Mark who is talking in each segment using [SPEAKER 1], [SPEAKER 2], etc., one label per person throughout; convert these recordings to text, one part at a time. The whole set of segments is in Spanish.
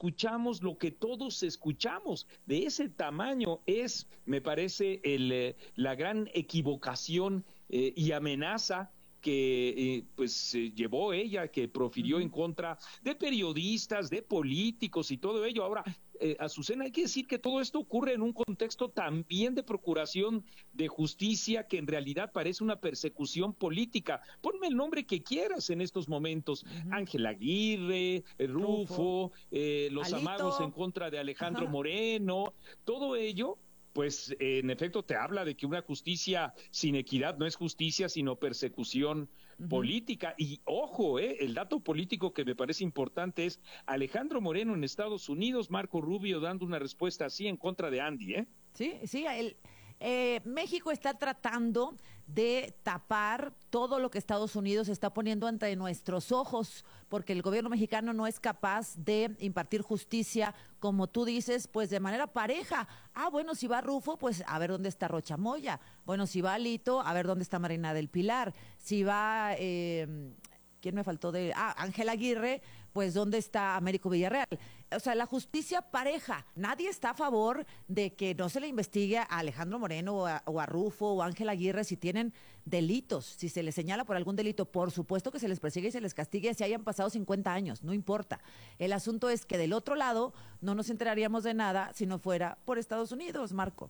[SPEAKER 1] escuchamos lo que todos escuchamos. De ese tamaño es, me parece, la gran equivocación y amenaza que llevó ella, que profirió en contra de periodistas, de políticos y todo ello. Ahora, Azucena, hay que decir que todo esto ocurre en un contexto también de procuración de justicia que en realidad parece una persecución política. Ponme el nombre que quieras en estos momentos. Ángel Aguirre, Rufo, los
[SPEAKER 2] Alito.
[SPEAKER 1] amagos en contra de Alejandro Moreno, todo ello. Pues en efecto te habla de que una justicia sin equidad no es justicia, sino persecución política. Y ojo, el dato político que me parece importante es Alejandro Moreno en Estados Unidos, Marco Rubio dando una respuesta así en contra de Andy, ¿eh?
[SPEAKER 2] Sí, México está tratando de tapar todo lo que Estados Unidos está poniendo ante nuestros ojos, porque el gobierno mexicano no es capaz de impartir justicia, como tú dices, pues de manera pareja. Bueno, si va Rufo, pues a ver dónde está Rocha Moya. Bueno, si va Alito, a ver dónde está Marina del Pilar. Si va... ¿quién me faltó de...? Ángel Aguirre, pues ¿dónde está Américo Villarreal? O sea, la justicia pareja. Nadie está a favor de que no se le investigue a Alejandro Moreno o a Rufo o a Ángel Aguirre si tienen delitos, si se les señala por algún delito. Por supuesto que se les persigue y se les castigue si hayan pasado 50 años, no importa. El asunto es que del otro lado no nos enteraríamos de nada si no fuera por Estados Unidos, Marco.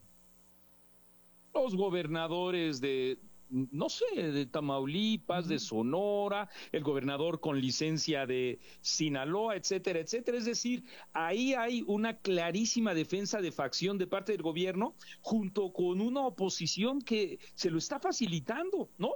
[SPEAKER 1] Los gobernadores de Tamaulipas, de Sonora, el gobernador con licencia de Sinaloa, etcétera, etcétera. Es decir, ahí hay una clarísima defensa de facción de parte del gobierno, junto con una oposición que se lo está facilitando, ¿no?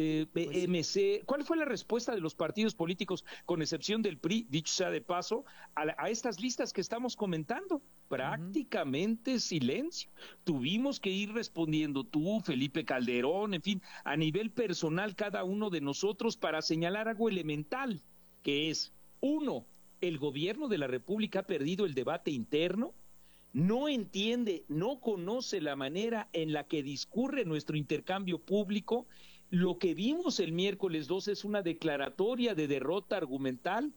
[SPEAKER 1] MC, ¿cuál fue la respuesta de los partidos políticos, con excepción del PRI, dicho sea de paso, a estas listas que estamos comentando? Prácticamente silencio. Tuvimos que ir respondiendo tú, Felipe Calderón, en fin, a nivel personal cada uno de nosotros para señalar algo elemental, que es, uno, el gobierno de la República ha perdido el debate interno, no entiende, no conoce la manera en la que discurre nuestro intercambio público. Lo que vimos el miércoles 2 es una declaratoria de derrota argumental.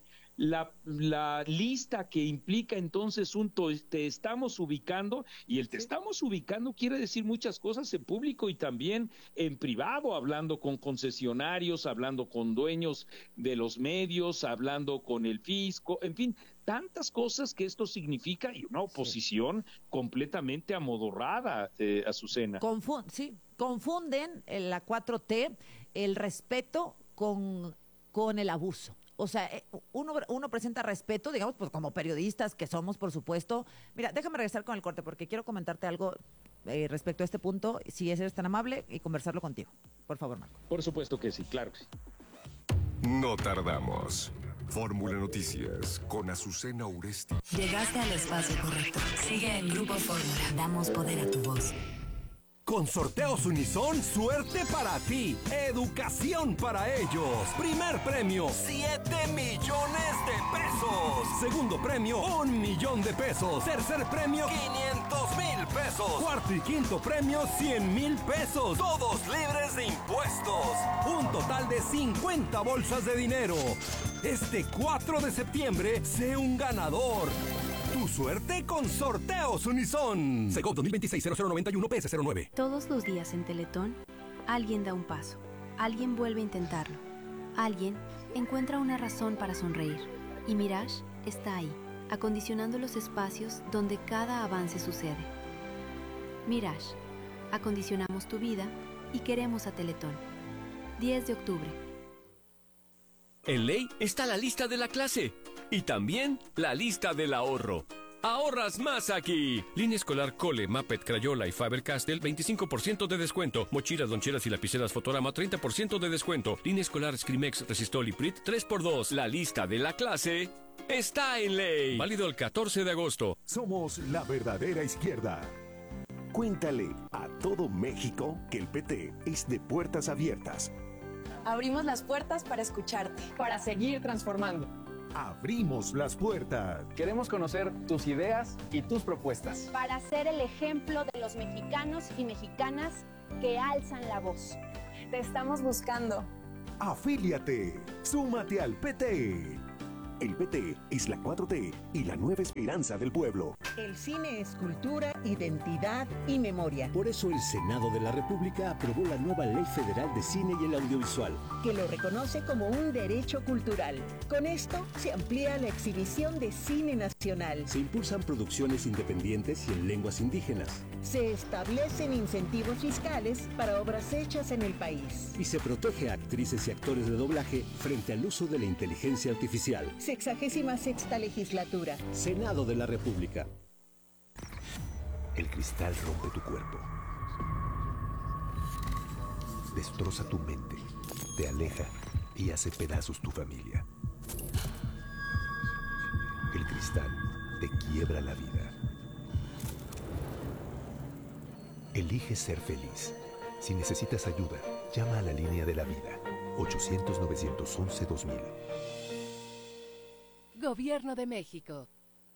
[SPEAKER 1] La lista que implica entonces te estamos ubicando, y el te estamos ubicando quiere decir muchas cosas en público y también en privado, hablando con concesionarios, hablando con dueños de los medios, hablando con el fisco, en fin, tantas cosas que esto significa, y una oposición completamente amodorrada, Azucena.
[SPEAKER 2] Confunden la 4T, el respeto con el abuso. O sea, uno presenta respeto, digamos, pues como periodistas que somos, por supuesto. Mira, déjame regresar con el corte porque quiero comentarte algo respecto a este punto, si eres tan amable, y conversarlo contigo. Por favor, Marco.
[SPEAKER 1] Por supuesto que sí, claro que sí.
[SPEAKER 3] No tardamos. Fórmula Noticias con Azucena Uresti.
[SPEAKER 4] Llegaste al espacio correcto. Sigue en Grupo Fórmula. Damos poder a tu voz.
[SPEAKER 5] Con Sorteos Unison, suerte para ti, educación para ellos. Primer premio, 7 millones de pesos. Segundo premio, 1 millón de pesos. Tercer premio, 500,000 pesos. Cuarto y quinto premio, 100,000 pesos. Todos libres de impuestos. Un total de 50 bolsas de dinero. Este 4 de septiembre, sé un ganador. Tu suerte con Sorteos Unison. Segov 2026-0091 PS09.
[SPEAKER 6] Todos los días en Teletón, alguien da un paso. Alguien vuelve a intentarlo. Alguien encuentra una razón para sonreír. Y Mirage está ahí, acondicionando los espacios donde cada avance sucede. Mirage. Acondicionamos tu vida y queremos a Teletón. 10 de octubre.
[SPEAKER 7] En Ley está la lista de la clase y también la lista del ahorro. ¡Ahorras más aquí! Línea escolar Cole, Muppet, Crayola y Faber-Castell, 25% de descuento. Mochilas, loncheras y lapiceras Fotorama, 30% de descuento. Línea escolar Scrimex, Resistol y Prit, 3x2. La lista de la clase está en Ley. Válido el 14 de agosto.
[SPEAKER 3] Somos la verdadera izquierda. Cuéntale a todo México que el PT es de puertas abiertas.
[SPEAKER 8] Abrimos las puertas para escucharte, para seguir transformando.
[SPEAKER 3] Abrimos las puertas.
[SPEAKER 9] Queremos conocer tus ideas y tus propuestas.
[SPEAKER 10] Para ser el ejemplo de los mexicanos y mexicanas que alzan la voz.
[SPEAKER 8] Te estamos buscando.
[SPEAKER 3] Afíliate. Súmate al PT. El PT es la 4T y la nueva esperanza del pueblo.
[SPEAKER 11] El cine es cultura, identidad y memoria.
[SPEAKER 12] Por eso el Senado de la República aprobó la nueva Ley Federal de Cine y el Audiovisual,
[SPEAKER 11] que lo reconoce como un derecho cultural. Con esto se amplía la exhibición de cine nacional.
[SPEAKER 12] Se impulsan producciones independientes y en lenguas indígenas.
[SPEAKER 11] Se establecen incentivos fiscales para obras hechas en el país.
[SPEAKER 12] Y se protege a actrices y actores de doblaje frente al uso de la inteligencia artificial.
[SPEAKER 11] 66ª legislatura.
[SPEAKER 12] Senado de la República.
[SPEAKER 3] El cristal rompe tu cuerpo. Destroza tu mente. Te aleja y hace pedazos tu familia. El cristal te quiebra la vida. Elige ser feliz. Si necesitas ayuda, llama a la línea de la vida. 800-911-2000.
[SPEAKER 13] Gobierno de México.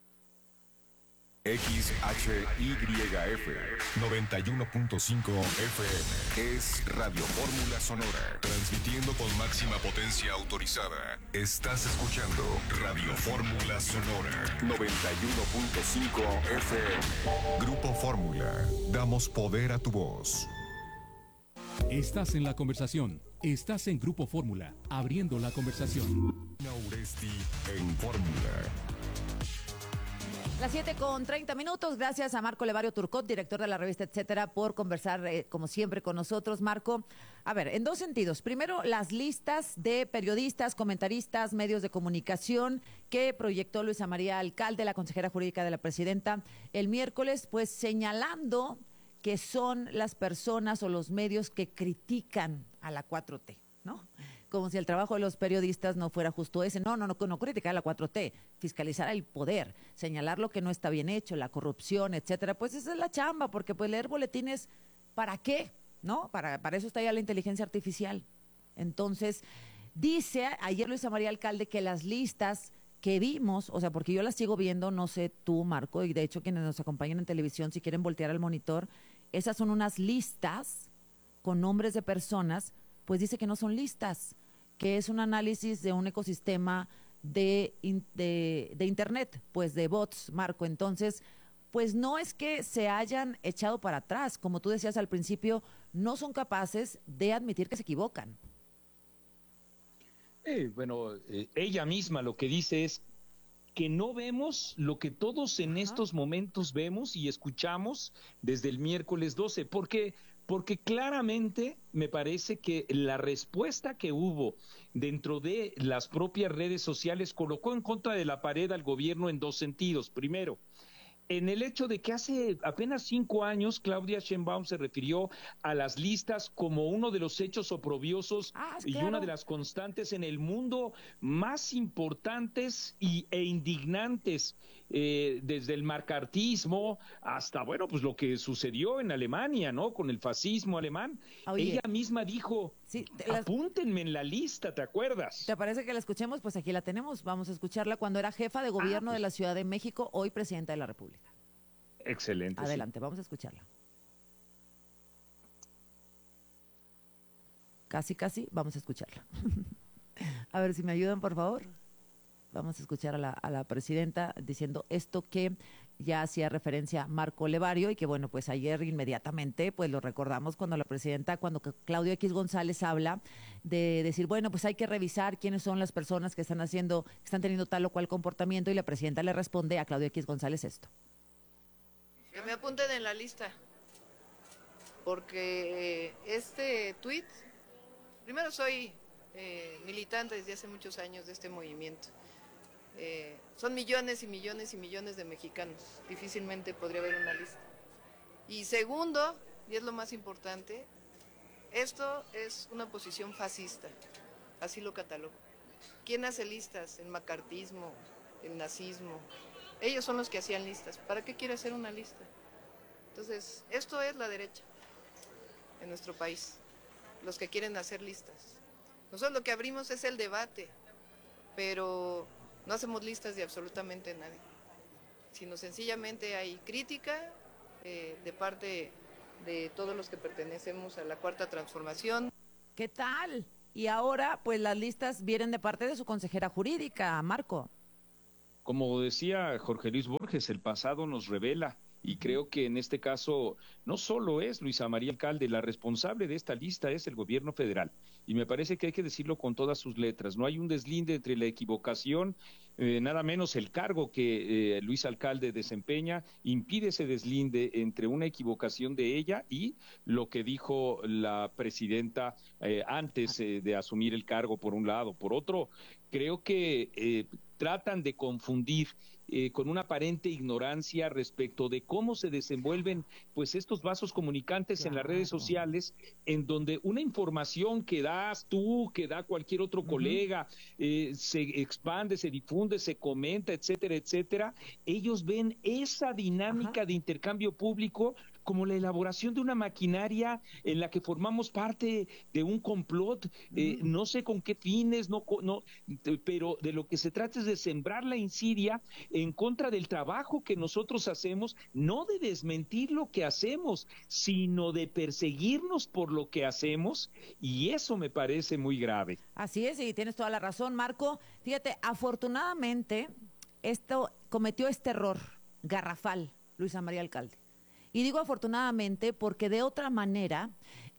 [SPEAKER 14] XHYF 91.5 FM es Radio Fórmula Sonora, transmitiendo con máxima potencia autorizada. Estás escuchando Radio Fórmula Sonora 91.5 FM. Grupo Fórmula, damos poder a tu voz.
[SPEAKER 15] Estás en la conversación. Estás en Grupo Fórmula, abriendo la conversación.
[SPEAKER 14] Nauresti en Fórmula.
[SPEAKER 2] Las 7:30. Gracias a Marco Levario Turcot, director de la revista Etcétera, por conversar, como siempre, con nosotros. Marco, a ver, en dos sentidos. Primero, las listas de periodistas, comentaristas, medios de comunicación que proyectó Luisa María Alcalde, la consejera jurídica de la presidenta, el miércoles, pues señalando que son las personas o los medios que critican a la 4T, ¿no? Como si el trabajo de los periodistas no fuera justo ese. No criticar a la 4T, fiscalizar el poder, señalar lo que no está bien hecho, la corrupción, etcétera. Pues esa es la chamba, porque pues leer boletines, ¿para qué? ¿No? Para eso está ya la inteligencia artificial. Entonces, dice ayer Luisa María Alcalde que las listas que vimos, o sea, porque yo las sigo viendo, no sé tú, Marco, y de hecho quienes nos acompañan en televisión, si quieren voltear al monitor, esas son unas listas con nombres de personas, pues dice que no son listas, que es un análisis de un ecosistema de Internet, pues de bots, Marco. Entonces, pues no es que se hayan echado para atrás, como tú decías al principio, no son capaces de admitir que se equivocan.
[SPEAKER 1] Ella misma lo que dice es que no vemos lo que todos en estos momentos vemos y escuchamos desde el miércoles 12, porque claramente me parece que la respuesta que hubo dentro de las propias redes sociales colocó en contra de la pared al gobierno en dos sentidos. Primero, en el hecho de que hace apenas 5 años Claudia Sheinbaum se refirió a las listas como uno de los hechos oprobiosos y una de las constantes en el mundo más importantes e indignantes, desde el macartismo hasta, pues lo que sucedió en Alemania, ¿no? Con el fascismo alemán. Oye, ella misma dijo, apúntenme en la lista, ¿te acuerdas?
[SPEAKER 2] ¿Te parece que la escuchemos? Pues aquí la tenemos, vamos a escucharla cuando era jefa de gobierno de la Ciudad de México, hoy presidenta de la República.
[SPEAKER 1] Excelente.
[SPEAKER 2] Adelante, vamos a escucharla. Casi, vamos a escucharla. A ver si me ayudan, por favor. Vamos a escuchar a la presidenta diciendo esto que ya hacía referencia Marco Levario y que, bueno, pues ayer inmediatamente pues lo recordamos cuando cuando Claudio X González habla de decir, bueno, pues hay que revisar quiénes son las personas que están teniendo tal o cual comportamiento, y la presidenta le responde a Claudio X González esto.
[SPEAKER 16] Que me apunten en la lista, porque este tuit, primero soy militante desde hace muchos años de este movimiento. Son millones y millones y millones de mexicanos, difícilmente podría haber una lista. Y segundo, y es lo más importante, esto es una posición fascista, así lo catalogo. ¿Quién hace listas? El macartismo, el nazismo. Ellos son los que hacían listas. ¿Para qué quiere hacer una lista? Entonces, esto es la derecha en nuestro país, los que quieren hacer listas. Nosotros lo que abrimos es el debate, pero no hacemos listas de absolutamente nadie, sino sencillamente hay crítica de parte de todos los que pertenecemos a la Cuarta Transformación.
[SPEAKER 2] ¿Qué tal? y ahora pues las listas vienen de parte de su consejera jurídica, Marco.
[SPEAKER 1] Como decía Jorge Luis Borges, el pasado nos revela. Y creo que en este caso no solo es Luisa María Alcalde, la responsable de esta lista es el gobierno federal. Y me parece que hay que decirlo con todas sus letras. No hay un deslinde entre la equivocación, nada menos el cargo que Luis Alcalde desempeña, impide ese deslinde entre una equivocación de ella y lo que dijo la presidenta antes de asumir el cargo, por un lado. Por otro, creo que tratan de confundir con una aparente ignorancia respecto de cómo se desenvuelven pues estos vasos comunicantes en las redes sociales, en donde una información que das tú, que da cualquier otro colega, se expande, se difunde, se comenta, etcétera, etcétera. Ellos ven esa dinámica de intercambio público como la elaboración de una maquinaria en la que formamos parte de un complot, no sé con qué fines, pero de lo que se trata es de sembrar la insidia en contra del trabajo que nosotros hacemos, no de desmentir lo que hacemos, sino de perseguirnos por lo que hacemos, y eso me parece muy grave.
[SPEAKER 2] Así es, y tienes toda la razón, Marco. Fíjate, afortunadamente, cometió este error garrafal Luisa María Alcalde. Y digo afortunadamente porque de otra manera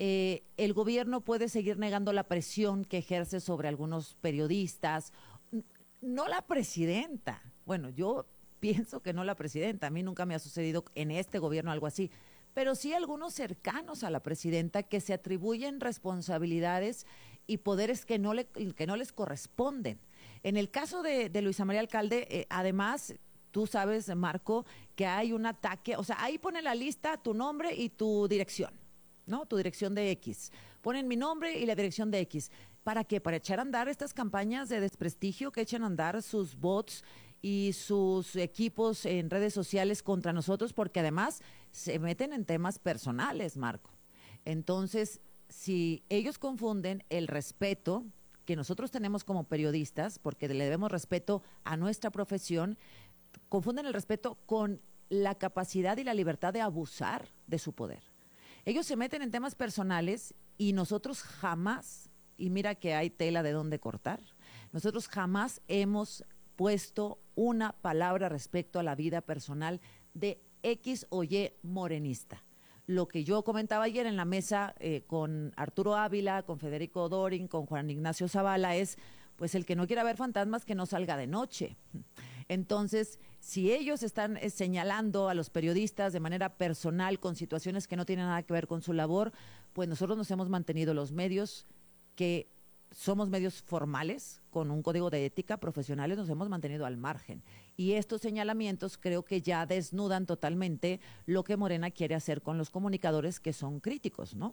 [SPEAKER 2] el gobierno puede seguir negando la presión que ejerce sobre algunos periodistas, no la presidenta. Bueno, yo pienso que no la presidenta, a mí nunca me ha sucedido en este gobierno algo así, pero sí algunos cercanos a la presidenta que se atribuyen responsabilidades y poderes que no les corresponden. En el caso de Luisa María Alcalde, además, tú sabes, Marco, que hay un ataque, o sea, ahí pone la lista tu nombre y tu dirección, ¿no? Tu dirección de X. Ponen mi nombre y la dirección de X. ¿Para qué? Para echar a andar estas campañas de desprestigio que echan a andar sus bots y sus equipos en redes sociales contra nosotros, porque además se meten en temas personales, Marco. Entonces, si ellos confunden el respeto que nosotros tenemos como periodistas, porque le debemos respeto a nuestra profesión, confunden el respeto con la capacidad y la libertad de abusar de su poder. Ellos se meten en temas personales y nosotros jamás, y mira que hay tela de dónde cortar, nosotros jamás hemos puesto una palabra respecto a la vida personal de X o Y morenista. Lo que yo comentaba ayer en la mesa con Arturo Ávila, con Federico Dorin, con Juan Ignacio Zavala es, pues el que no quiera ver fantasmas que no salga de noche. Entonces, si ellos están señalando a los periodistas de manera personal con situaciones que no tienen nada que ver con su labor, pues nosotros nos hemos mantenido los medios que somos medios formales, con un código de ética profesionales, nos hemos mantenido al margen. Y estos señalamientos creo que ya desnudan totalmente lo que Morena quiere hacer con los comunicadores que son críticos, ¿no?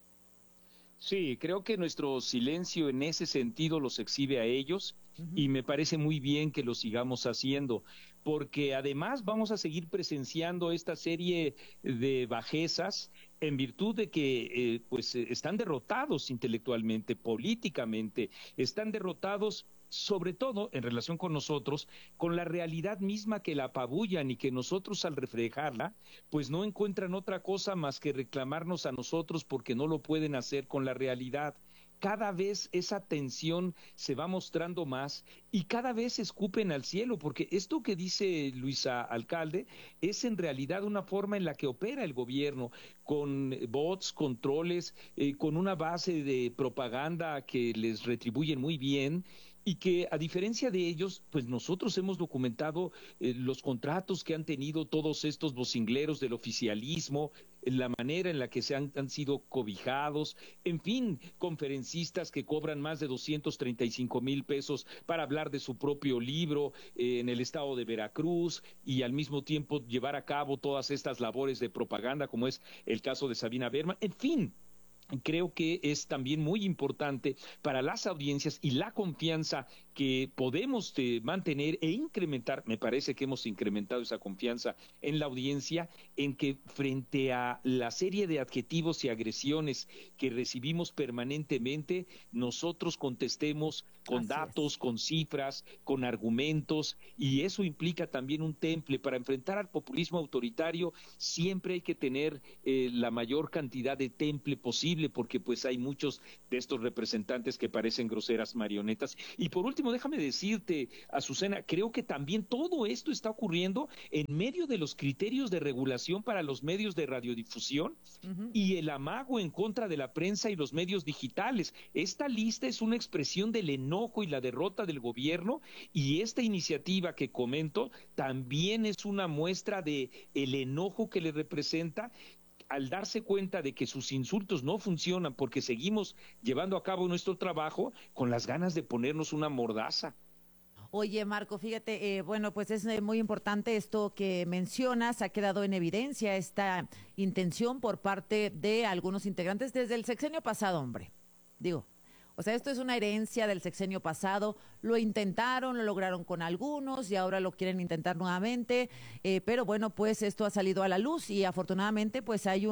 [SPEAKER 1] Sí, creo que nuestro silencio en ese sentido los exhibe a ellos y me parece muy bien que lo sigamos haciendo, porque además vamos a seguir presenciando esta serie de bajezas en virtud de que están derrotados intelectualmente, políticamente, están derrotados sobre todo en relación con nosotros, con la realidad misma que la apabullan y que nosotros al reflejarla, pues no encuentran otra cosa más que reclamarnos a nosotros porque no lo pueden hacer con la realidad. Cada vez esa tensión se va mostrando más y cada vez escupen al cielo, porque esto que dice Luisa Alcalde es en realidad una forma en la que opera el gobierno, con bots, controles, con una base de propaganda que les retribuyen muy bien, y que a diferencia de ellos, pues nosotros hemos documentado los contratos que han tenido todos estos vocingleros del oficialismo, la manera en la que han sido cobijados, en fin, conferencistas que cobran más de 235,000 pesos para hablar de su propio libro en el estado de Veracruz y al mismo tiempo llevar a cabo todas estas labores de propaganda, como es el caso de Sabina Berman, en fin. Creo que es también muy importante para las audiencias y la confianza que podemos mantener e incrementar, me parece que hemos incrementado esa confianza en la audiencia, en que frente a la serie de adjetivos y agresiones que recibimos permanentemente, nosotros contestemos con datos, con cifras, con argumentos, y eso implica también un temple. Para enfrentar al populismo autoritario siempre hay que tener la mayor cantidad de temple posible, porque pues hay muchos de estos representantes que parecen groseras marionetas. Y por último, déjame decirte, Azucena, creo que también todo esto está ocurriendo en medio de los criterios de regulación para los medios de radiodifusión y el amago en contra de la prensa y los medios digitales. Esta lista es una expresión del enojo y la derrota del gobierno, y esta iniciativa que comento también es una muestra de el enojo que le representa al darse cuenta de que sus insultos no funcionan porque seguimos llevando a cabo nuestro trabajo con las ganas de ponernos una mordaza.
[SPEAKER 2] Oye, Marco, fíjate, bueno, pues es muy importante esto que mencionas. Ha quedado en evidencia esta intención por parte de algunos integrantes desde el sexenio pasado, hombre. Digo, o sea, esto es una herencia del sexenio pasado. Lo intentaron, lo lograron con algunos y ahora lo quieren intentar nuevamente. Pero bueno, pues esto ha salido a la luz y afortunadamente pues hay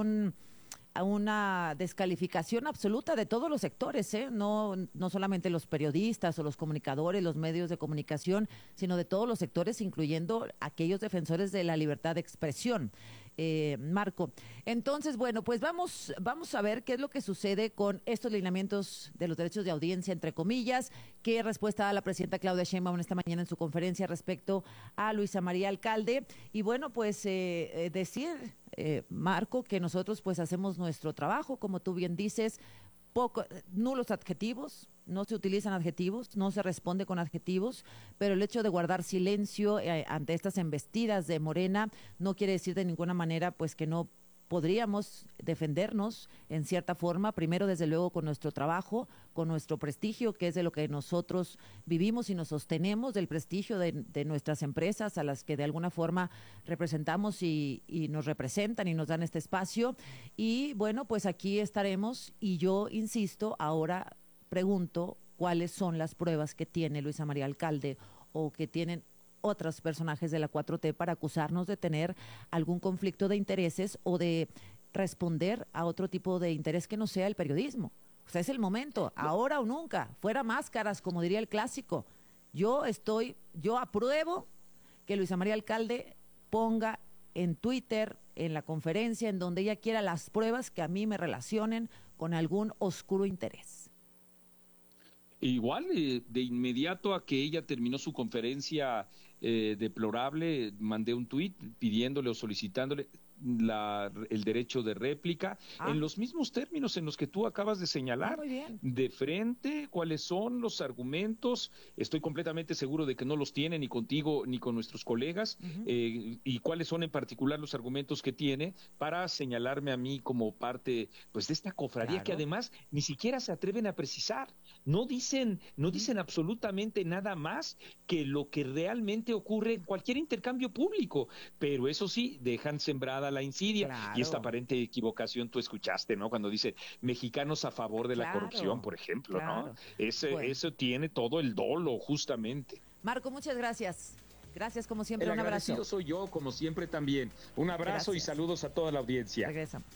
[SPEAKER 2] una descalificación absoluta de todos los sectores, no solamente los periodistas o los comunicadores, los medios de comunicación, sino de todos los sectores, incluyendo aquellos defensores de la libertad de expresión. Marco, entonces, bueno, pues vamos a ver qué es lo que sucede con estos lineamientos de los derechos de audiencia, entre comillas, qué respuesta da la presidenta Claudia Sheinbaum esta mañana en su conferencia respecto a Luisa María Alcalde. Y bueno, pues decir, Marco, que nosotros pues hacemos nuestro trabajo, como tú bien dices, nulos adjetivos, no se utilizan adjetivos, no se responde con adjetivos, pero el hecho de guardar silencio ante estas embestidas de Morena no quiere decir de ninguna manera pues que no podríamos defendernos en cierta forma, primero desde luego con nuestro trabajo, con nuestro prestigio, que es de lo que nosotros vivimos y nos sostenemos, del prestigio de nuestras empresas a las que de alguna forma representamos y nos representan y nos dan este espacio. Y bueno, pues aquí estaremos y yo insisto, ahora pregunto cuáles son las pruebas que tiene Luisa María Alcalde o que tienen otros personajes de la 4T para acusarnos de tener algún conflicto de intereses o de responder a otro tipo de interés que no sea el periodismo. O sea, es el momento, ahora o nunca, fuera máscaras, como diría el clásico. Yo apruebo que Luisa María Alcalde ponga en Twitter, en la conferencia, en donde ella quiera, las pruebas que a mí me relacionen con algún oscuro interés.
[SPEAKER 1] Igual, de inmediato a que ella terminó su conferencia deplorable, mandé un tuit pidiéndole o solicitándole el derecho de réplica en los mismos términos en los que tú acabas de señalar.
[SPEAKER 2] Muy bien.
[SPEAKER 1] De frente, cuáles son los argumentos. Estoy completamente seguro de que no los tiene ni contigo ni con nuestros colegas, y cuáles son en particular los argumentos que tiene para señalarme a mí como parte pues de esta cofradía, que además ni siquiera se atreven a precisar. No dicen absolutamente nada más que lo que realmente ocurre en cualquier intercambio público, pero eso sí, dejan sembrada la insidia. Y esta aparente equivocación tú escuchaste, ¿no? Cuando dice mexicanos a favor de la corrupción, por ejemplo, ¿no? Eso tiene todo el dolo, justamente.
[SPEAKER 2] Marco, muchas gracias. Gracias, como siempre,
[SPEAKER 1] un
[SPEAKER 2] abrazo.
[SPEAKER 1] El agradecido soy yo, como siempre también. Un abrazo y saludos a toda la audiencia.
[SPEAKER 2] Regresamos.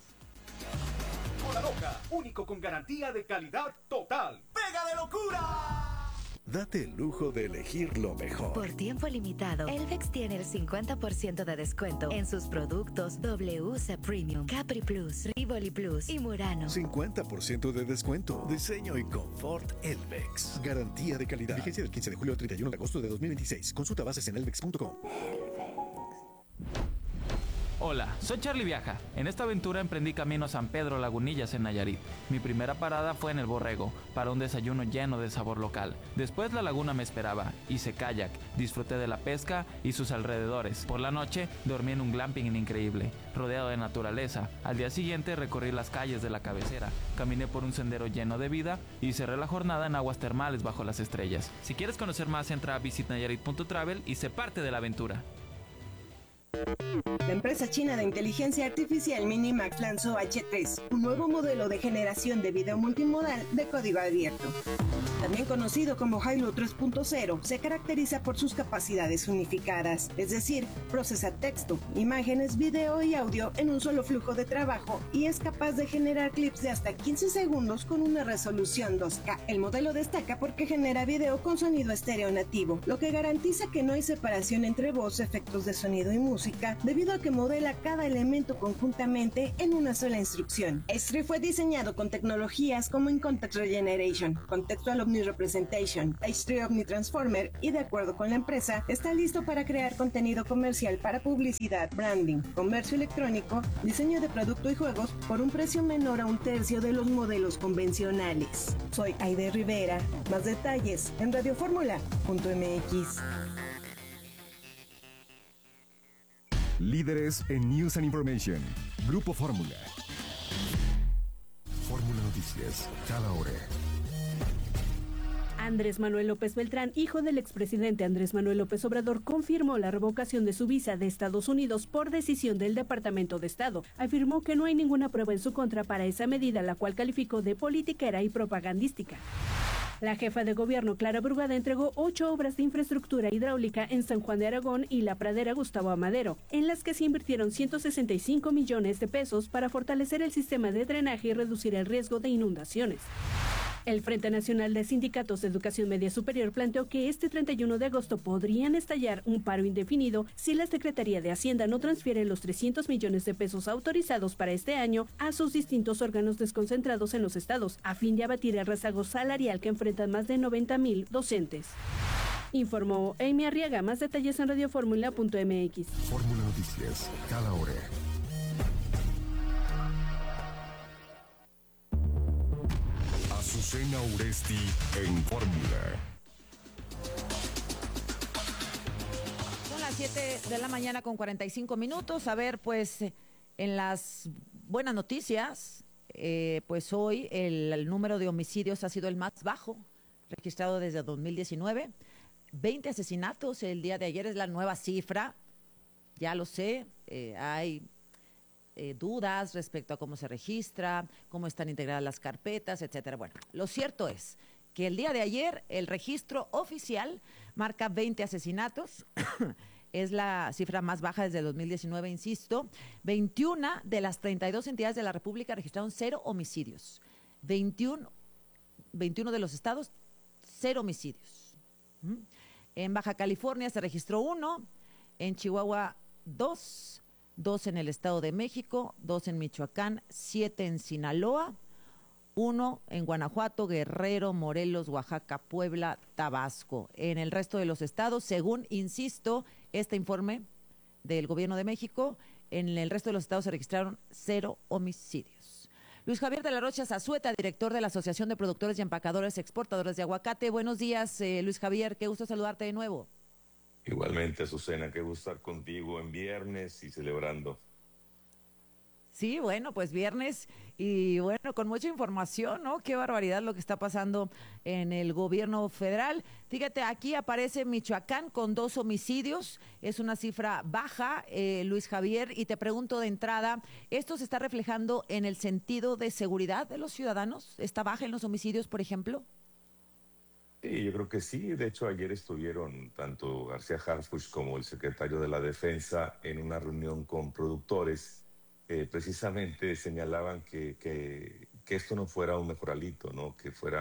[SPEAKER 17] Hora Loca, único con garantía de calidad total. ¡Pega de locura!
[SPEAKER 3] Date el lujo de elegir lo mejor.
[SPEAKER 4] Por tiempo limitado, Elvex tiene el 50% de descuento en sus productos WC Premium, Capri Plus, Rivoli Plus y Murano.
[SPEAKER 3] 50% de descuento. Diseño y confort Elvex. Garantía de calidad. Vigencia del 15 de julio al 31 de agosto de 2026. Consulta bases en elvex.com.
[SPEAKER 18] Hola, soy Charlie Viaja. En esta aventura emprendí camino a San Pedro Lagunillas en Nayarit. Mi primera parada fue en El Borrego, para un desayuno lleno de sabor local. Después la laguna me esperaba, hice kayak, disfruté de la pesca y sus alrededores. Por la noche dormí en un glamping increíble, rodeado de naturaleza. Al día siguiente recorrí las calles de la cabecera, caminé por un sendero lleno de vida y cerré la jornada en aguas termales bajo las estrellas. Si quieres conocer más, entra a visitnayarit.travel y sé parte de la aventura.
[SPEAKER 19] La empresa china de inteligencia artificial Minimax lanzó H3, un nuevo modelo de generación de video multimodal de código abierto. También conocido como Hailu 3.0, se caracteriza por sus capacidades unificadas, es decir, procesa texto, imágenes, video y audio en un solo flujo de trabajo y es capaz de generar clips de hasta 15 segundos con una resolución 2K. El modelo destaca porque genera video con sonido estéreo nativo, lo que garantiza que no hay separación entre voz, efectos de sonido y música, debido a que modela cada elemento conjuntamente en una sola instrucción. H3 fue diseñado con tecnologías como In-Context Regeneration, Contextual Omni-Representation, H3 Omni-Transformer y, de acuerdo con la empresa, está listo para crear contenido comercial para publicidad, branding, comercio electrónico, diseño de producto y juegos por un precio menor a un tercio de los modelos convencionales. Soy Aide Rivera. Más detalles en radioformula.mx.
[SPEAKER 14] Líderes en News and Information. Grupo Fórmula. Fórmula Noticias. Cada hora.
[SPEAKER 20] Andrés Manuel López Beltrán, hijo del expresidente Andrés Manuel López Obrador, confirmó la revocación de su visa de Estados Unidos por decisión del Departamento de Estado. Afirmó que no hay ninguna prueba en su contra para esa medida, la cual calificó de politiquera y propagandística. La jefa de gobierno, Clara Brugada, entregó 8 obras de infraestructura hidráulica en San Juan de Aragón y La Pradera Gustavo Amadero, en las que se invirtieron 165 millones de pesos para fortalecer el sistema de drenaje y reducir el riesgo de inundaciones. El Frente Nacional de Sindicatos de Educación Media Superior planteó que este 31 de agosto podrían estallar un paro indefinido si la Secretaría de Hacienda no transfiere los 300 millones de pesos autorizados para este año a sus distintos órganos desconcentrados en los estados, a fin de abatir el rezago salarial que enfrentan más de 90,000 docentes. Informó Amy Arriaga. Más detalles en radioformula.mx.
[SPEAKER 14] Fórmula Noticias. Cada hora. Azucena Uresti en Fórmula.
[SPEAKER 2] Son las 7 de la mañana con 45 minutos. A ver, pues, en las buenas noticias, pues hoy el número de homicidios ha sido el más bajo registrado desde 2019. 20 asesinatos el día de ayer es la nueva cifra. Ya lo sé, hay dudas respecto a cómo se registra, cómo están integradas las carpetas, etcétera. Bueno, lo cierto es que el día de ayer el registro oficial marca 20 asesinatos. Es la cifra más baja desde el 2019, insisto. 21 de las 32 entidades de la República registraron 0 homicidios. 21 de los estados, 0 homicidios. En Baja California se registró 1, en Chihuahua 2 en el Estado de México, 2 en Michoacán, 7 en Sinaloa, 1 en Guanajuato, Guerrero, Morelos, Oaxaca, Puebla, Tabasco. En el resto de los estados, según, insisto, este informe del Gobierno de México, en el resto de los estados se registraron 0 homicidios. Luis Javier de la Rocha Zazueta, director de la Asociación de Productores y Empacadores Exportadores de Aguacate. Buenos días, Luis Javier, qué gusto saludarte de nuevo.
[SPEAKER 21] Igualmente, Azucena, qué gusto estar contigo en viernes y celebrando.
[SPEAKER 2] Sí, bueno, pues viernes y bueno, con mucha información, ¿no? Qué barbaridad lo que está pasando en el gobierno federal. Fíjate, aquí aparece Michoacán con 2 homicidios, es una cifra baja, Luis Javier, y te pregunto de entrada, ¿esto se está reflejando en el sentido de seguridad de los ciudadanos? ¿Está baja en los homicidios, por ejemplo?
[SPEAKER 21] Sí, yo creo que sí. De hecho, ayer estuvieron tanto García Harfuch como el secretario de la Defensa en una reunión con productores. Precisamente señalaban que esto no fuera un mejoralito, ¿no? Que fuera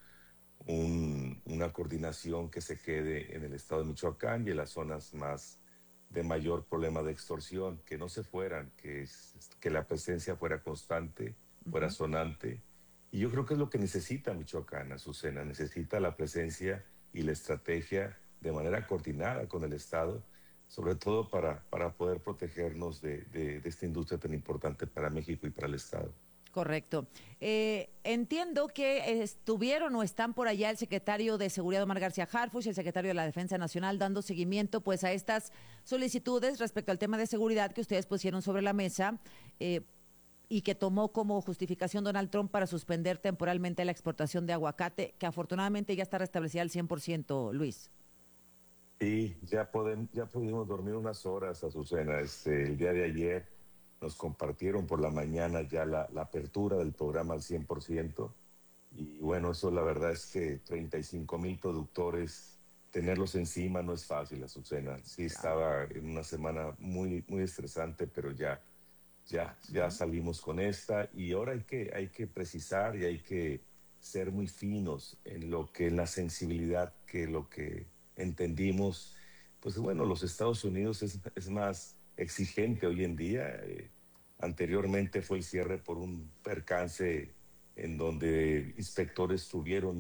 [SPEAKER 21] una coordinación que se quede en el estado de Michoacán y en las zonas más de mayor problema de extorsión, que no se fueran, que la presencia fuera constante, fuera sonante. Y yo creo que es lo que necesita Michoacán, Azucena, necesita la presencia y la estrategia de manera coordinada con el Estado, sobre todo para poder protegernos de esta industria tan importante para México y para el Estado.
[SPEAKER 2] Correcto. Entiendo que estuvieron o están por allá el secretario de Seguridad, Omar García Harfuch, y el secretario de la Defensa Nacional dando seguimiento pues a estas solicitudes respecto al tema de seguridad que ustedes pusieron sobre la mesa, y que tomó como justificación Donald Trump para suspender temporalmente la exportación de aguacate, que afortunadamente ya está restablecida al 100%, Luis.
[SPEAKER 21] Sí, ya pudimos dormir unas horas, Azucena. El día de ayer nos compartieron por la mañana ya la apertura del programa al 100%. Y bueno, eso la verdad es que 35,000 productores, tenerlos encima no es fácil, Azucena. Sí, estaba en una semana muy, muy estresante, pero ya salimos con esta. Y ahora hay que precisar y hay que ser muy finos en la sensibilidad, que lo que entendimos. Pues bueno, los Estados Unidos es más exigente hoy en día. Anteriormente fue el cierre por un percance en donde inspectores tuvieron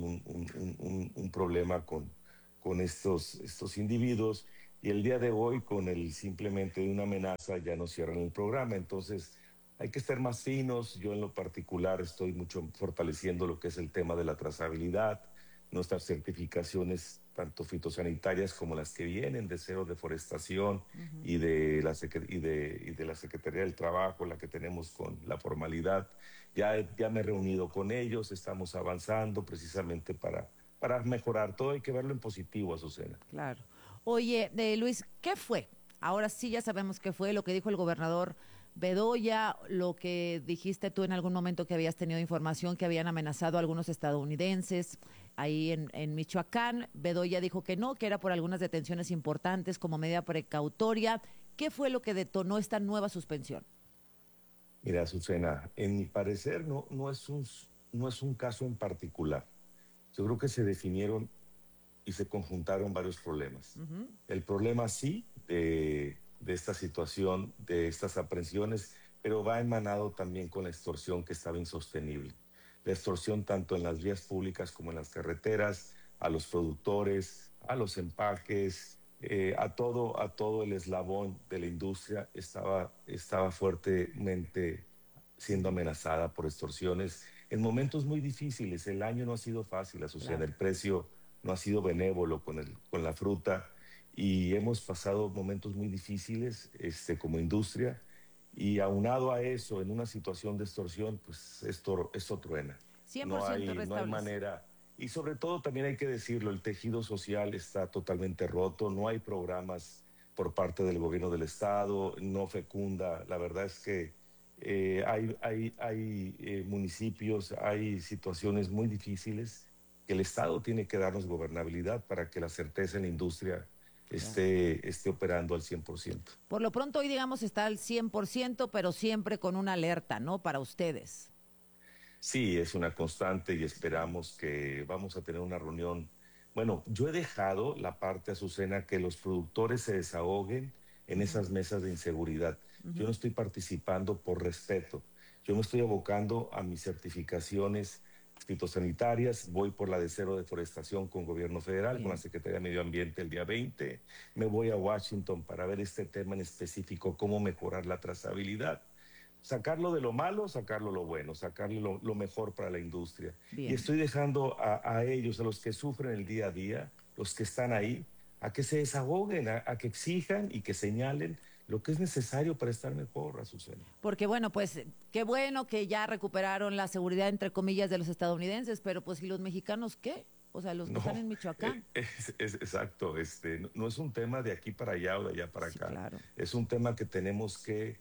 [SPEAKER 21] un problema con estos individuos, y el día de hoy, con el simplemente de una amenaza, ya no cierran el programa. Entonces hay que estar más finos. Yo en lo particular estoy mucho fortaleciendo lo que es el tema de la trazabilidad, nuestras certificaciones, tanto fitosanitarias como las que vienen de Cero Deforestación y de la Secretaría del Trabajo, la que tenemos con la formalidad. Ya me he reunido con ellos, estamos avanzando precisamente para mejorar. Todo hay que verlo en positivo, Azucena.
[SPEAKER 2] Claro. Oye, Luis, ¿qué fue? Ahora sí ya sabemos qué fue lo que dijo el gobernador Bedoya, lo que dijiste tú en algún momento, que habías tenido información que habían amenazado a algunos estadounidenses ahí en Michoacán. Bedoya dijo que no, que era por algunas detenciones importantes como medida precautoria. ¿Qué fue lo que detonó esta nueva suspensión?
[SPEAKER 21] Mira, Azucena, en mi parecer no es un caso en particular. Yo creo que se definieron y se conjuntaron varios problemas. El problema sí de esta situación, de estas aprehensiones, pero va emanado también con la extorsión, que estaba insostenible. La extorsión tanto en las vías públicas como en las carreteras, a los productores, a los empaques, a todo el eslabón de la industria estaba fuertemente siendo amenazada por extorsiones en momentos muy difíciles. El año no ha sido fácil, Azucena. Claro. El precio no ha sido benévolo con la fruta, y hemos pasado momentos muy difíciles como industria, y aunado a eso, en una situación de extorsión, pues esto truena.
[SPEAKER 2] 100%
[SPEAKER 21] no hay manera. Y sobre todo, también hay que decirlo, el tejido social está totalmente roto, no hay programas por parte del gobierno del estado, no fecunda. La verdad es que hay municipios, hay situaciones muy difíciles que el estado tiene que darnos gobernabilidad para que la certeza en la industria esté operando al 100%.
[SPEAKER 2] Por lo pronto hoy, digamos, está al 100%, pero siempre con una alerta, ¿no?, para ustedes.
[SPEAKER 21] Sí, es una constante, y esperamos que vamos a tener una reunión. Bueno, yo he dejado la parte, Azucena, que los productores se desahoguen en esas mesas de inseguridad. Yo no estoy participando por respeto. Yo me estoy abocando a mis certificaciones fitosanitarias. Voy por la de Cero Deforestación con gobierno federal, con la Secretaría de Medio Ambiente el día 20. Me voy a Washington para ver este tema en específico, cómo mejorar la trazabilidad. Sacarlo de lo malo, sacarlo lo bueno, sacarlo lo mejor para la industria. Bien. Y estoy dejando a ellos, a los que sufren el día a día, los que están ahí, a que se desahoguen, a que exijan y que señalen lo que es necesario para estar mejor, Azucena.
[SPEAKER 2] Porque bueno, pues qué bueno que ya recuperaron la seguridad, entre comillas, de los estadounidenses, pero pues ¿y los mexicanos qué? O sea, los que están en Michoacán.
[SPEAKER 21] Exacto, no es un tema de aquí para allá o de allá para acá. Claro. Es un tema que tenemos que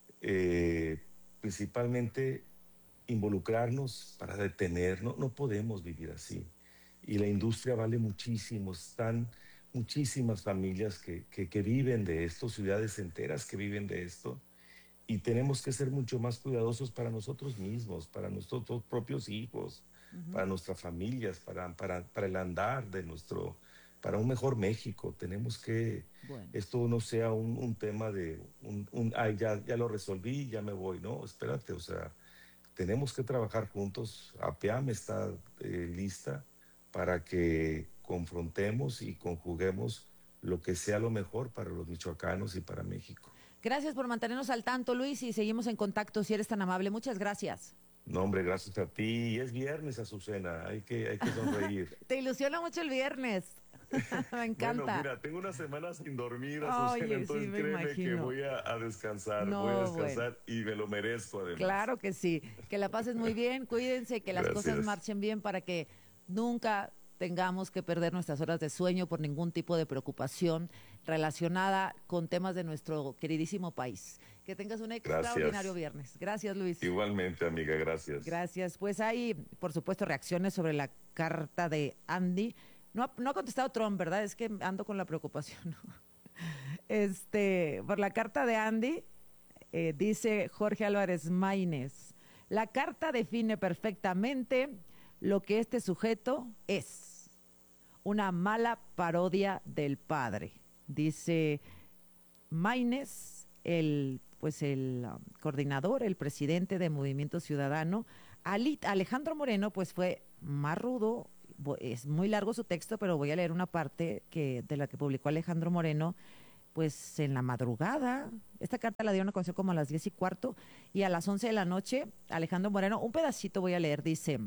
[SPEAKER 21] principalmente involucrarnos para detener. No podemos vivir así. Y la industria vale muchísimo. Están muchísimas familias que viven de esto, ciudades enteras que viven de esto, y tenemos que ser mucho más cuidadosos para nosotros mismos, para nuestros propios hijos, para nuestras familias, para el andar para un mejor México. Tenemos que, esto no sea un tema de ya lo resolví, ya me voy. No, espérate, o sea, tenemos que trabajar juntos. APIAM está lista para que confrontemos y conjuguemos lo que sea lo mejor para los michoacanos y para México.
[SPEAKER 2] Gracias por mantenernos al tanto, Luis, y seguimos en contacto si eres tan amable. Muchas gracias.
[SPEAKER 21] No, hombre, gracias a ti. Y es viernes, Azucena, hay que sonreír.
[SPEAKER 2] Te ilusiona mucho el viernes. Me encanta.
[SPEAKER 21] Bueno, mira, tengo una semana sin dormir, Azucena, entonces sí, créeme que voy a descansar, y me lo merezco además.
[SPEAKER 2] Claro que sí, que la pases muy bien, cuídense, que las cosas marchen bien para que nunca tengamos que perder nuestras horas de sueño por ningún tipo de preocupación relacionada con temas de nuestro queridísimo país. Que tengas un extraordinario viernes. Gracias, Luis.
[SPEAKER 21] Igualmente, amiga, gracias.
[SPEAKER 2] Gracias. Pues hay, por supuesto, reacciones sobre la carta de Andy. No ha contestado Trump, ¿verdad? Es que ando con la preocupación. Por la carta de Andy, dice Jorge Álvarez Maínez, la carta define perfectamente lo que este sujeto es, una mala parodia del padre. Dice Maínez, el coordinador, el presidente de Movimiento Ciudadano. Alejandro Moreno, pues fue más rudo. Es muy largo su texto, pero voy a leer una parte de la que publicó Alejandro Moreno, pues en la madrugada. Esta carta la dieron a conocer como a las 10:15 y a las 11 de la noche, Alejandro Moreno, un pedacito voy a leer, dice: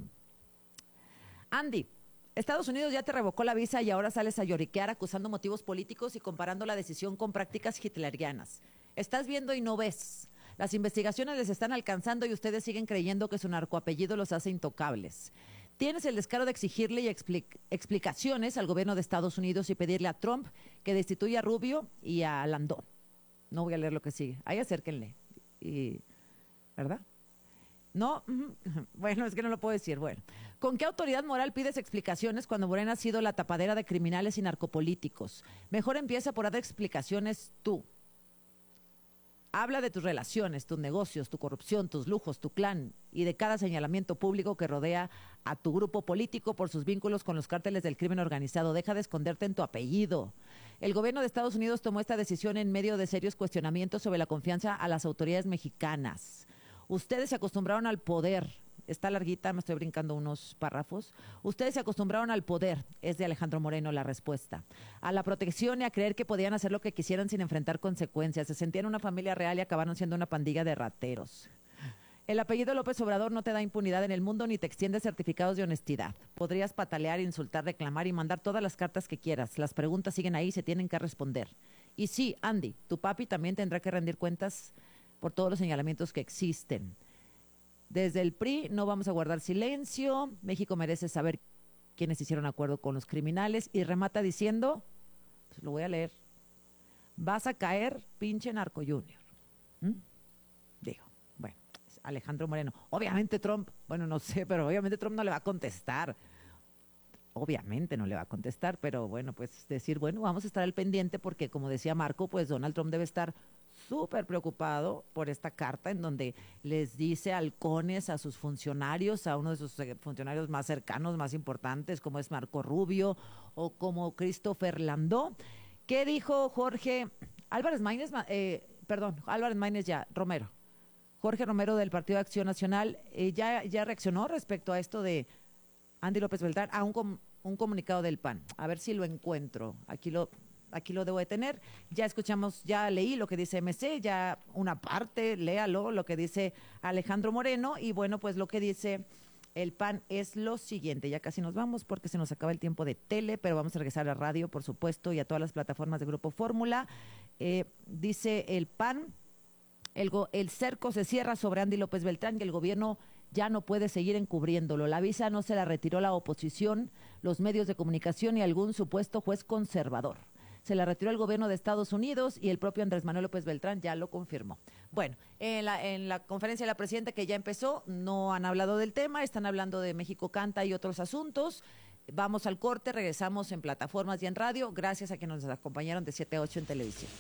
[SPEAKER 2] Andy, Estados Unidos ya te revocó la visa y ahora sales a lloriquear acusando motivos políticos y comparando la decisión con prácticas hitlerianas. Estás viendo y no ves. Las investigaciones les están alcanzando y ustedes siguen creyendo que su narcoapellido los hace intocables. Tienes el descaro de exigirle y explicaciones al gobierno de Estados Unidos y pedirle a Trump que destituya a Rubio y a Landó. No voy a leer lo que sigue. Ahí acérquenle. ¿Verdad? No, bueno, es que no lo puedo decir. Bueno, ¿con qué autoridad moral pides explicaciones cuando Morena ha sido la tapadera de criminales y narcopolíticos? Mejor empieza por dar explicaciones tú. Habla de tus relaciones, tus negocios, tu corrupción, tus lujos, tu clan y de cada señalamiento público que rodea a tu grupo político por sus vínculos con los cárteles del crimen organizado. Deja de esconderte en tu apellido. El gobierno de Estados Unidos tomó esta decisión en medio de serios cuestionamientos sobre la confianza a las autoridades mexicanas. Ustedes se acostumbraron al poder. Está larguita, me estoy brincando unos párrafos. Ustedes se acostumbraron al poder, es de Alejandro Moreno la respuesta. A la protección y a creer que podían hacer lo que quisieran sin enfrentar consecuencias. Se sentían una familia real y acabaron siendo una pandilla de rateros. El apellido López Obrador no te da impunidad en el mundo ni te extiende certificados de honestidad. Podrías patalear, insultar, reclamar y mandar todas las cartas que quieras. Las preguntas siguen ahí y se tienen que responder. Y sí, Andy, tu papi también tendrá que rendir cuentas por todos los señalamientos que existen. Desde el PRI no vamos a guardar silencio. México merece saber quiénes hicieron acuerdo con los criminales. Y remata diciendo, pues lo voy a leer: vas a caer, pinche narco junior. Digo, bueno, es Alejandro Moreno. Obviamente Trump, bueno, no sé, pero obviamente Trump no le va a contestar. Obviamente no le va a contestar, pero bueno, pues decir, bueno, vamos a estar al pendiente porque, como decía Marco, pues Donald Trump debe estar súper preocupado por esta carta en donde les dice halcones a sus funcionarios, a uno de sus funcionarios más cercanos, más importantes, como es Marco Rubio o como Christopher Landó. ¿Qué dijo Jorge Álvarez Maínez? Álvarez Maínez Romero. Jorge Romero del Partido de Acción Nacional ya reaccionó respecto a esto de Andy López Beltrán, a un comunicado del PAN. A ver si lo encuentro. Aquí lo debo de tener. Ya leí lo que dice MC, ya una parte, léalo, lo que dice Alejandro Moreno. Y bueno, pues lo que dice el PAN es lo siguiente. Ya casi nos vamos porque se nos acaba el tiempo de tele, pero vamos a regresar a radio, por supuesto, y a todas las plataformas de Grupo Fórmula. Dice el PAN, el cerco se cierra sobre Andy López Beltrán y el gobierno ya no puede seguir encubriéndolo. La visa no se la retiró la oposición, los medios de comunicación y algún supuesto juez conservador. Se la retiró el gobierno de Estados Unidos y el propio Andrés Manuel López Beltrán ya lo confirmó. Bueno, en la conferencia de la presidenta que ya empezó, no han hablado del tema, están hablando de México Canta y otros asuntos. Vamos al corte, regresamos en plataformas y en radio. Gracias a quienes nos acompañaron de 7 a 8 en televisión.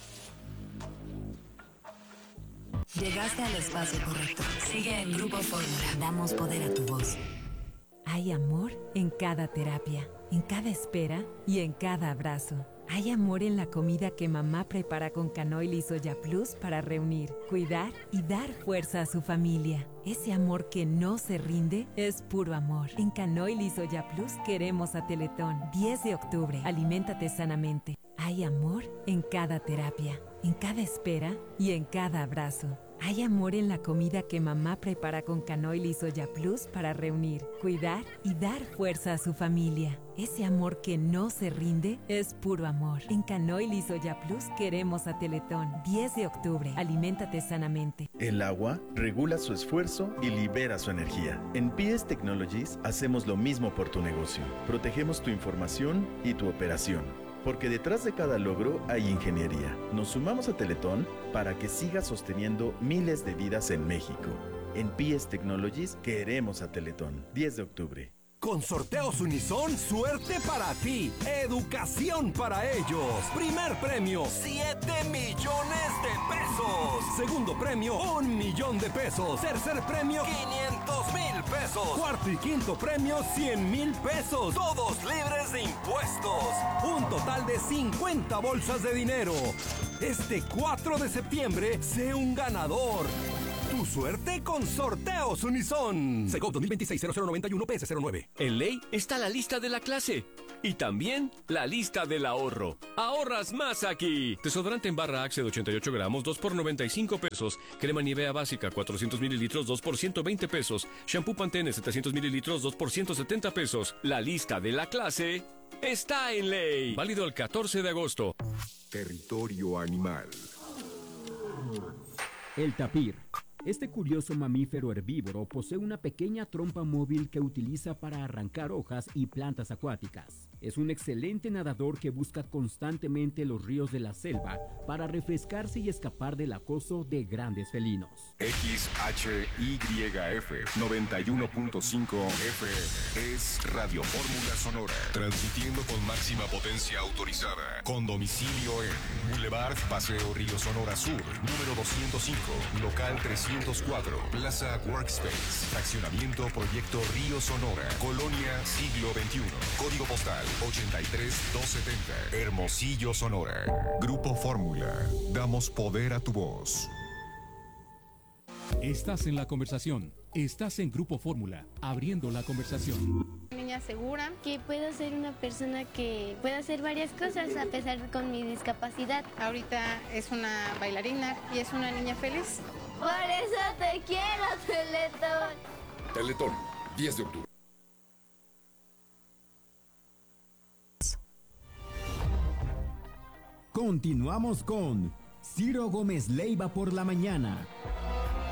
[SPEAKER 4] Llegaste al espacio correcto. Sigue en Grupo Fórmula. Damos poder a tu voz.
[SPEAKER 5] Hay amor en cada terapia, en cada espera y en cada abrazo. Hay amor en la comida que mamá prepara con Canoil y Soya Plus para reunir, cuidar y dar fuerza a su familia. Ese amor que no se rinde es puro amor. En Canoil y Soya Plus queremos a Teletón. 10 de octubre. Aliméntate sanamente. Hay amor en cada terapia. en cada espera y en cada abrazo. Hay amor en la comida que mamá prepara con Canoil y Soya Plus para reunir, cuidar y dar fuerza a su familia. Ese amor que no se rinde es puro amor. En Canoil y Soya Plus queremos a Teletón. 10 de octubre. Aliméntate sanamente.
[SPEAKER 6] El agua regula su esfuerzo y libera su energía. En PS Technologies hacemos lo mismo por tu negocio. Protegemos tu información y tu operación. Porque detrás de cada logro hay ingeniería. Nos sumamos a Teletón para que siga sosteniendo miles de vidas en México. En PS Technologies queremos a Teletón. 10 de octubre.
[SPEAKER 17] Con Sorteos Unison, suerte para ti, educación para ellos. Primer premio, 7 millones de pesos. Segundo premio, 1 millón de pesos. Tercer premio, 500,000 pesos. Cuarto y quinto premio, 100,000 pesos. Todos libres de impuestos. Un total de 50 bolsas de dinero. Este 4 de septiembre, sé un ganador. Tu suerte con Sorteos Unison. Segov 2026-0091 PS09.
[SPEAKER 7] En ley está la lista de la clase y también la lista del ahorro. Ahorras más aquí. Desodorante en barra Axe de 88 gramos, 2 por 95 pesos. Crema Nivea básica, 400 mililitros, 2 por 120 pesos. Shampoo Pantene, 700 mililitros, 2 por 170 pesos. La lista de la clase está en ley. Válido el 14 de agosto.
[SPEAKER 14] Territorio animal.
[SPEAKER 22] El tapir. Este curioso mamífero herbívoro posee una pequeña trompa móvil que utiliza para arrancar hojas y plantas acuáticas. Es un excelente nadador que busca constantemente los ríos de la selva para refrescarse y escapar del acoso de grandes felinos.
[SPEAKER 14] XHYF 91.5 F es Radio Fórmula Sonora, transmitiendo con máxima potencia autorizada, con domicilio en Boulevard Paseo Río Sonora Sur, número 205, local 304, Plaza Workspace, fraccionamiento Proyecto Río Sonora, Colonia Siglo XXI, código postal 83270, Hermosillo, Sonora. Grupo Fórmula, damos poder a tu voz.
[SPEAKER 15] Estás en la conversación. Estás en Grupo Fórmula, abriendo la conversación.
[SPEAKER 23] Niña segura, que puedo ser una persona que puede hacer varias cosas a pesar de con mi discapacidad.
[SPEAKER 8] Ahorita es una bailarina y es una niña feliz.
[SPEAKER 23] Por eso te quiero, Teletón.
[SPEAKER 14] Teletón, 10 de octubre.
[SPEAKER 24] Continuamos con Ciro Gómez Leiva por la mañana.